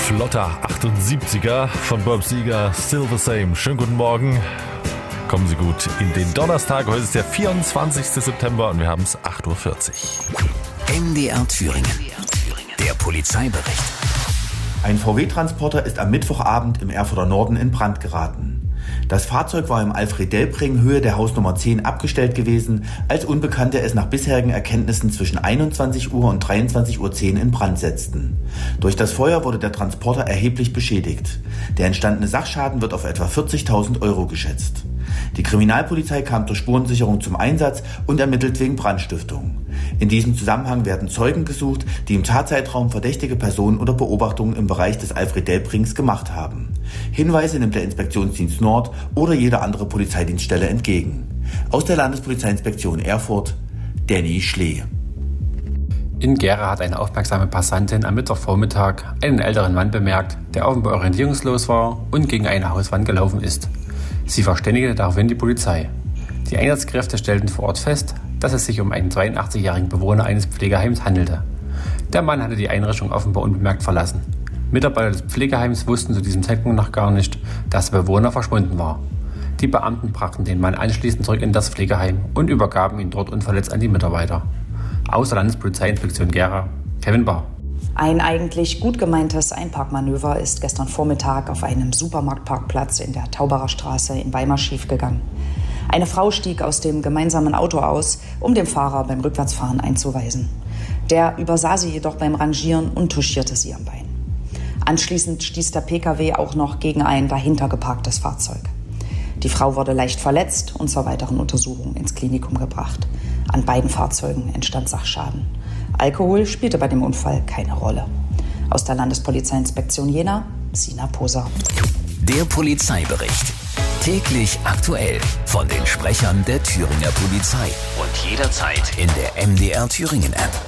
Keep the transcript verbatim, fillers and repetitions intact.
flotter achtundsiebziger von Bob Seger, Still the Same. Schönen guten Morgen. Kommen Sie gut in den Donnerstag. Heute ist der vierundzwanzigster September und wir haben es acht Uhr vierzig. M D R Thüringen. Der Polizeibericht. Ein V W-Transporter ist am Mittwochabend im Erfurter Norden in Brand geraten. Das Fahrzeug war im Alfred-Delpring Höhe der Hausnummer zehn abgestellt gewesen, als Unbekannte es nach bisherigen Erkenntnissen zwischen einundzwanzig Uhr und dreiundzwanzig Uhr zehn in Brand setzten. Durch das Feuer wurde der Transporter erheblich beschädigt. Der entstandene Sachschaden wird auf etwa vierzigtausend Euro geschätzt. Die Kriminalpolizei kam zur Spurensicherung zum Einsatz und ermittelt wegen Brandstiftung. In diesem Zusammenhang werden Zeugen gesucht, die im Tatzeitraum verdächtige Personen oder Beobachtungen im Bereich des Alfred-Delprings gemacht haben. Hinweise nimmt der Inspektionsdienst Nord oder jede andere Polizeidienststelle entgegen. Aus der Landespolizeiinspektion Erfurt, Danny Schlee. In Gera hat eine aufmerksame Passantin am Mittwochvormittag einen älteren Mann bemerkt, der offenbar orientierungslos war und gegen eine Hauswand gelaufen ist. Sie verständigte daraufhin die Polizei. Die Einsatzkräfte stellten vor Ort fest, dass es sich um einen zweiundachtzig-jährigen Bewohner eines Pflegeheims handelte. Der Mann hatte die Einrichtung offenbar unbemerkt verlassen. Mitarbeiter des Pflegeheims wussten zu diesem Zeitpunkt noch gar nicht, dass der Bewohner verschwunden war. Die Beamten brachten den Mann anschließend zurück in das Pflegeheim und übergaben ihn dort unverletzt an die Mitarbeiter. Aus der Landespolizeiinspektion Gera, Kevin Bahr. Ein eigentlich gut gemeintes Einparkmanöver ist gestern Vormittag auf einem Supermarktparkplatz in der Tauberer Straße in Weimar schiefgegangen. Eine Frau stieg aus dem gemeinsamen Auto aus, um dem Fahrer beim Rückwärtsfahren einzuweisen. Der übersah sie jedoch beim Rangieren und touchierte sie am Bein. Anschließend stieß der Pkw auch noch gegen ein dahinter geparktes Fahrzeug. Die Frau wurde leicht verletzt und zur weiteren Untersuchung ins Klinikum gebracht. An beiden Fahrzeugen entstand Sachschaden. Alkohol spielte bei dem Unfall keine Rolle. Aus der Landespolizeiinspektion Jena, Sina Poser. Der Polizeibericht. Täglich aktuell von den Sprechern der Thüringer Polizei. Und jederzeit in der M D R Thüringen App.